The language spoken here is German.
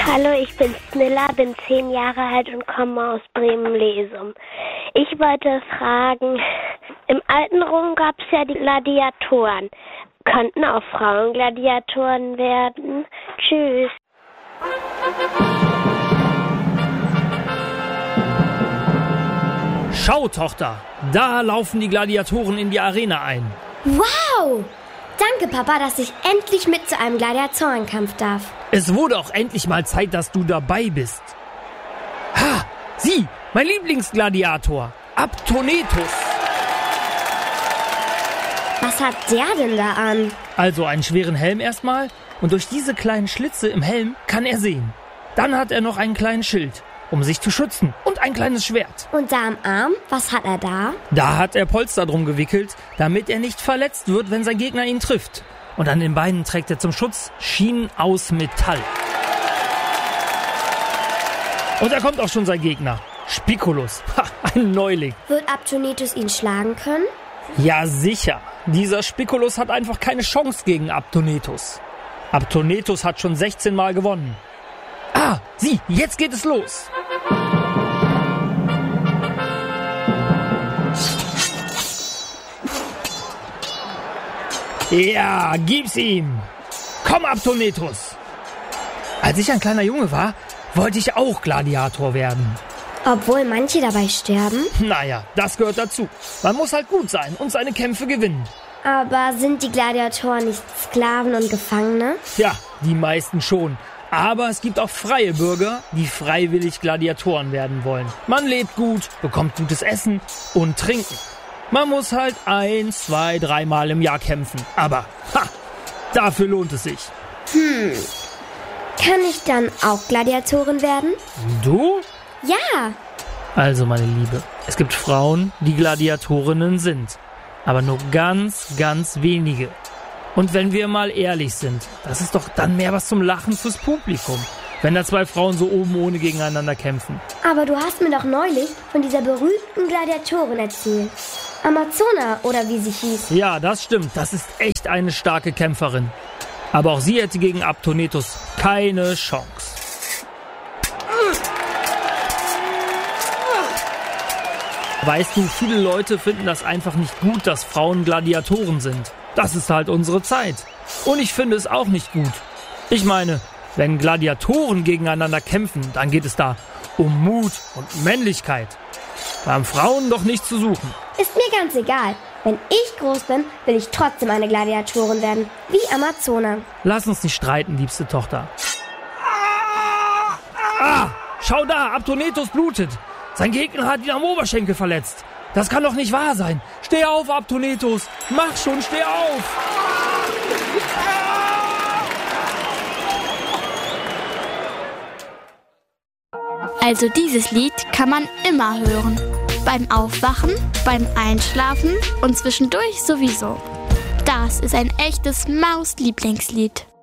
Hallo, ich bin Smilla, bin 10 Jahre alt und komme aus Bremen-Lesum. Ich wollte fragen, im alten Rom gab es ja die Gladiatoren. Könnten auch Frauen Gladiatoren werden? Tschüss. Schau, Tochter, da laufen die Gladiatoren in die Arena ein. Wow! Danke, Papa, dass ich endlich mit zu einem Gladiatorenkampf darf. Es wurde auch endlich mal Zeit, dass du dabei bist. Ha! Sieh, mein Lieblingsgladiator, Aptonetus. Was hat der denn da an? Also einen schweren Helm erstmal und durch diese kleinen Schlitze im Helm kann er sehen. Dann hat er noch einen kleinen Schild, um sich zu schützen, und ein kleines Schwert. Und da am Arm, was hat er da? Da hat er Polster drum gewickelt, damit er nicht verletzt wird, wenn sein Gegner ihn trifft. Und an den Beinen trägt er zum Schutz Schienen aus Metall. Und da kommt auch schon sein Gegner, Spiculus, ein Neuling. Wird Aptonetus ihn schlagen können? Ja, sicher. Dieser Spiculus hat einfach keine Chance gegen Aptonetus. Aptonetus hat schon 16 Mal gewonnen. Ah, sieh, jetzt geht es los. Ja, gib's ihm. Komm, Aptonetus. Als ich ein kleiner Junge war, wollte ich auch Gladiator werden. Obwohl manche dabei sterben? Naja, das gehört dazu. Man muss halt gut sein und seine Kämpfe gewinnen. Aber sind die Gladiatoren nicht Sklaven und Gefangene? Ja, die meisten schon. Aber es gibt auch freie Bürger, die freiwillig Gladiatoren werden wollen. Man lebt gut, bekommt gutes Essen und Trinken. Man muss halt 1, 2, 3 Mal im Jahr kämpfen. Aber, dafür lohnt es sich. Kann ich dann auch Gladiatorin werden? Du? Ja. Also, meine Liebe, es gibt Frauen, die Gladiatorinnen sind. Aber nur ganz, ganz wenige. Und wenn wir mal ehrlich sind, das ist doch dann mehr was zum Lachen fürs Publikum. Wenn da 2 Frauen so oben ohne gegeneinander kämpfen. Aber du hast mir doch neulich von dieser berühmten Gladiatorin erzählt. Amazona, oder wie sie hieß. Ja, das stimmt. Das ist echt eine starke Kämpferin. Aber auch sie hätte gegen Aptonetus keine Chance. Weißt du, viele Leute finden das einfach nicht gut, dass Frauen Gladiatoren sind. Das ist halt unsere Zeit. Und ich finde es auch nicht gut. Ich meine, wenn Gladiatoren gegeneinander kämpfen, dann geht es da um Mut und Männlichkeit. Da haben Frauen doch nichts zu suchen. Ist mir ganz egal. Wenn ich groß bin, will ich trotzdem eine Gladiatorin werden. Wie Amazona. Lass uns nicht streiten, liebste Tochter. Ah, schau da, Aptonetus blutet. Sein Gegner hat ihn am Oberschenkel verletzt. Das kann doch nicht wahr sein. Steh auf, Aptonetus. Mach schon, steh auf. Also dieses Lied kann man immer hören. Beim Aufwachen, beim Einschlafen und zwischendurch sowieso. Das ist ein echtes Maus-Lieblingslied.